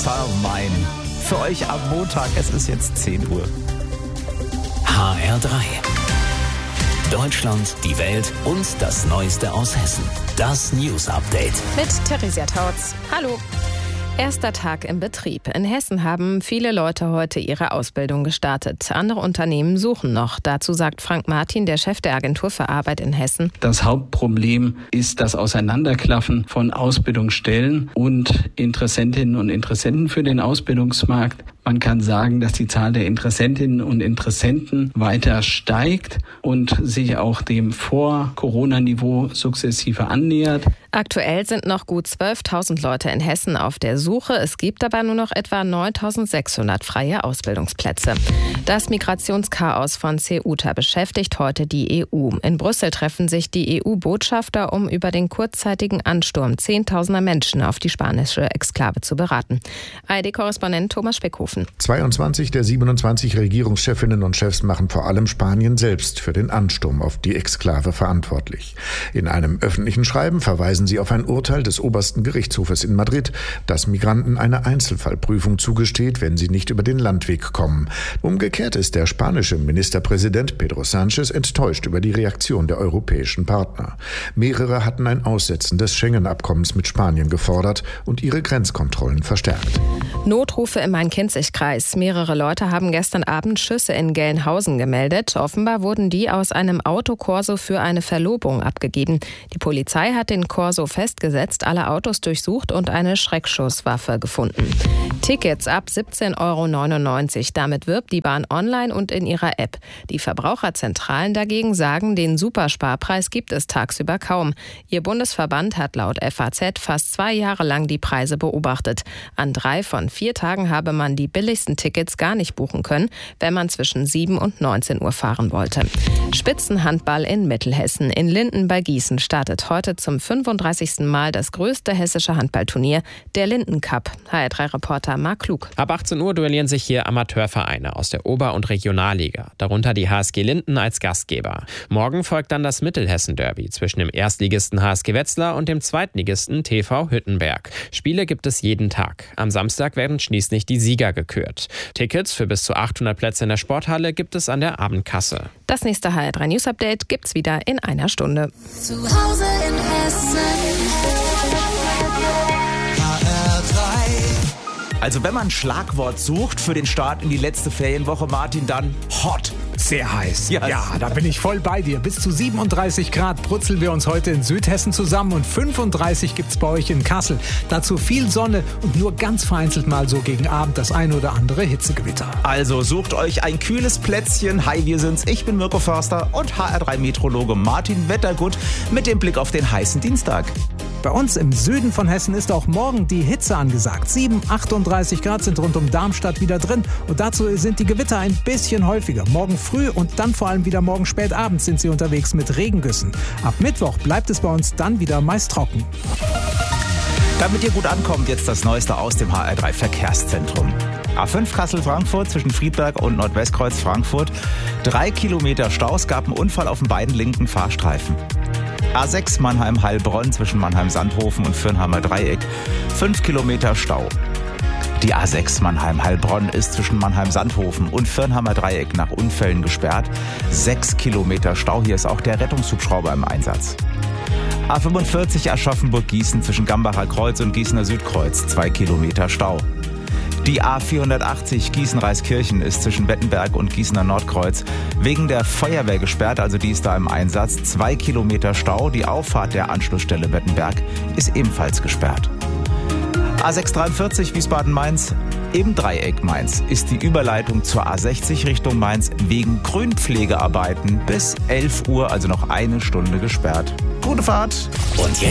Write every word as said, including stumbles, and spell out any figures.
Son of Mine. Für euch am Montag, es ist jetzt zehn Uhr. H R drei. Deutschland, die Welt und das Neueste aus Hessen. Das News Update. Mit Theresia Tautz. Hallo. Erster Tag im Betrieb. In Hessen haben viele Leute heute ihre Ausbildung gestartet. Andere Unternehmen suchen noch. Dazu sagt Frank Martin, der Chef der Agentur für Arbeit in Hessen. Das Hauptproblem ist das Auseinanderklaffen von Ausbildungsstellen und Interessentinnen und Interessenten für den Ausbildungsmarkt. Man kann sagen, dass die Zahl der Interessentinnen und Interessenten weiter steigt und sich auch dem Vor-Corona-Niveau sukzessive annähert. Aktuell sind noch gut zwölftausend Leute in Hessen auf der Suche. Es gibt aber nur noch etwa neuntausendsechshundert freie Ausbildungsplätze. Das Migrationschaos von Ceuta beschäftigt heute die E U. In Brüssel treffen sich die E U-Botschafter, um über den kurzzeitigen Ansturm zehntausender Menschen auf die spanische Exklave zu beraten. A R D-Korrespondent Thomas Speckhofen. zweiundzwanzig der siebenundzwanzig Regierungschefinnen und Chefs machen vor allem Spanien selbst für den Ansturm auf die Exklave verantwortlich. In einem öffentlichen Schreiben verweisen sie auf ein Urteil des obersten Gerichtshofes in Madrid, das Migranten eine Einzelfallprüfung zugesteht, wenn sie nicht über den Landweg kommen. Umgekehrt ist der spanische Ministerpräsident Pedro Sánchez enttäuscht über die Reaktion der europäischen Partner. Mehrere hatten ein Aussetzen des Schengen-Abkommens mit Spanien gefordert und ihre Grenzkontrollen verstärkt. Notrufe im Main-Kinzig-Kreis. Mehrere Leute haben gestern Abend Schüsse in Gelnhausen gemeldet. Offenbar wurden die aus einem Autokorso für eine Verlobung abgegeben. Die Polizei hat den Korso festgesetzt, alle Autos durchsucht und eine Schreckschusswaffe gefunden. Tickets ab siebzehn Euro neunundneunzig. Damit wirbt die Bahn online und in ihrer App. Die Verbraucherzentralen dagegen sagen, den Supersparpreis gibt es tagsüber kaum. Ihr Bundesverband hat laut F A Z fast zwei Jahre lang die Preise beobachtet. An drei von vier Tagen habe man die billigsten Tickets gar nicht buchen können, wenn man zwischen sieben und neunzehn Uhr fahren wollte. Spitzenhandball in Mittelhessen. In Linden bei Gießen startet heute zum fünfunddreißigsten Mal das größte hessische Handballturnier, der Linden Cup. H R drei-Reporter Marc Klug. Ab achtzehn Uhr duellieren sich hier Amateurvereine aus der Ober- und Regionalliga, darunter die H S G Linden als Gastgeber. Morgen folgt dann das Mittelhessen-Derby zwischen dem Erstligisten H S G Wetzlar und dem Zweitligisten T V Hüttenberg. Spiele gibt es jeden Tag. Am Samstag werden schließlich die Sieger gekürt. Tickets für bis zu achthundert Plätze in der Sporthalle gibt es an der Abendkasse. Das nächste H R drei News Update gibt's wieder in einer Stunde. Zu Hause in Hessen. H R drei. Also wenn man ein Schlagwort sucht für den Start in die letzte Ferienwoche, Martin, dann hot. Sehr heiß. Ja, ja, da bin ich voll bei dir. Bis zu siebenunddreißig Grad brutzeln wir uns heute in Südhessen zusammen und fünfunddreißig gibt's bei euch in Kassel. Dazu viel Sonne und nur ganz vereinzelt mal so gegen Abend das ein oder andere Hitzegewitter. Also sucht euch ein kühles Plätzchen. Hi, wir sind's. Ich bin Mirko Förster und H R drei-Meteorologe Martin Wettergut mit dem Blick auf den heißen Dienstag. Bei uns im Süden von Hessen ist auch morgen die Hitze angesagt. sieben, achtunddreißig Grad sind rund um Darmstadt wieder drin. Und dazu sind die Gewitter ein bisschen häufiger. Morgen früh und dann vor allem wieder morgen spät abends sind sie unterwegs mit Regengüssen. Ab Mittwoch bleibt es bei uns dann wieder meist trocken. Damit ihr gut ankommt, jetzt das Neueste aus dem H R drei Verkehrszentrum. A fünf Kassel-Frankfurt zwischen Friedberg und Nordwestkreuz Frankfurt. Drei Kilometer Stau, es gab einen Unfall auf den beiden linken Fahrstreifen. A sechs Mannheim-Heilbronn zwischen Mannheim-Sandhofen und Fürnheimer Dreieck. Fünf Kilometer Stau. Die A sechs Mannheim-Heilbronn ist zwischen Mannheim-Sandhofen und Fürnheimer Dreieck nach Unfällen gesperrt. Sechs Kilometer Stau, hier ist auch der Rettungshubschrauber im Einsatz. A fünfundvierzig Aschaffenburg-Gießen zwischen Gambacher Kreuz und Gießener Südkreuz. Zwei Kilometer Stau. Die A vierhundertachtzig Gießen-Reiskirchen ist zwischen Wettenberg und Gießener Nordkreuz wegen der Feuerwehr gesperrt, also die ist da im Einsatz. Zwei Kilometer Stau. Die Auffahrt der Anschlussstelle Wettenberg ist ebenfalls gesperrt. A sechshundertdreiundvierzig Wiesbaden-Mainz. Im Dreieck Mainz ist die Überleitung zur A sechzig Richtung Mainz wegen Grünpflegearbeiten bis elf Uhr, also noch eine Stunde gesperrt. Gute Fahrt! Und jetzt